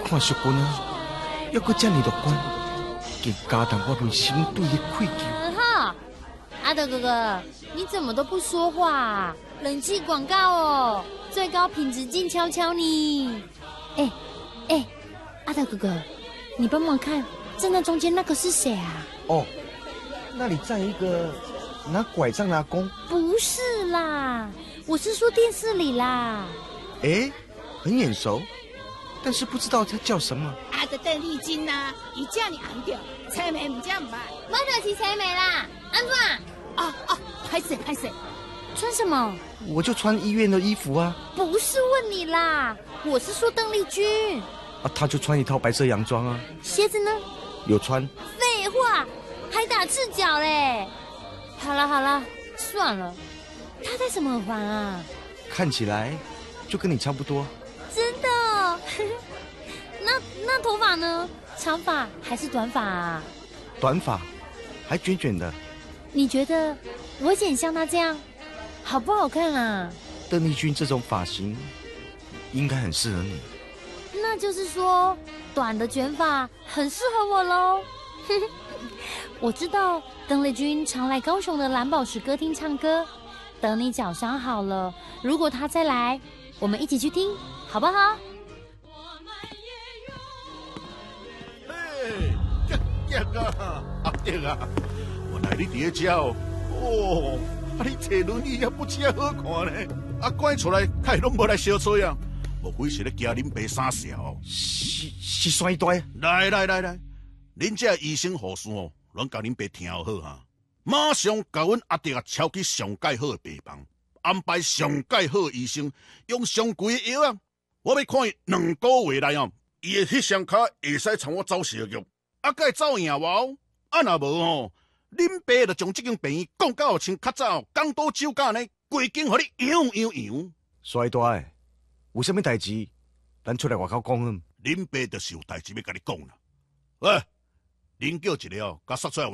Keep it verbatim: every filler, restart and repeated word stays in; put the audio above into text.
看淑君啊，还阁这么乐观，给加重我内心对你愧疚。 嗯哈，阿德哥哥，你怎么都不说话啊？冷气广告哦，最高品质静悄悄呢。哎哎，阿德哥哥，你帮忙看，站在中间那个是谁啊？ 哦，那里站一个拿拐杖的阿公。 不是啦，我是说电视里啦。 哎，很眼熟，但是不知道他叫什么。 阿德邓丽君呐，伊叫你红着，青梅唔叫唔捌。 我就是青梅啦，安怎？ 哦哦，拍谁拍谁？ 穿什么？ 我就穿医院的衣服啊。 不是问你啦，我是说邓丽君。 啊，他就穿一套白色洋装啊。 鞋子呢？ 有穿。 废话，还打赤脚嘞。好了好了，算了。他戴什么耳环啊？ 看起来就跟你差不多。 真的哦？那那头发呢？长发还是短发啊？ 短发，还卷卷的。 你觉得我剪像他这样好不好看啊？ 邓丽君这种发型应该很适合你。 那就是说，短的卷发很适合我喽。我知道邓丽君常来高雄的蓝宝石歌厅唱歌。等你脚伤好了，如果她再来，我们一起去听，好不好？ 嘿，杰杰啊，阿杰啊，原来你伫咧哦。哦，啊你坐轮椅也不只好看呢，啊赶出来，他拢无来相催啊，莫非是咧惊恁爸傻笑哦？ 是是衰呆。 来来来来，恁这医生护士哦，拢甲恁爸听好哈。马上甲阮阿弟啊，抄去上介好的病房，安排上介好的医生，用上贵的药啊。我要看伊两个月内啊，伊的迄双脚会使从我走蛇肉，啊，该走赢无？啊，若无吼，恁爸就将这间病院讲到像较早港岛酒家呢，规间互你样样样。 衰呆，有啥物代志？咱出来外口讲嗯。 恁爸就是有代志要甲你讲啦。喂，恁叫一个哦，甲杀出来。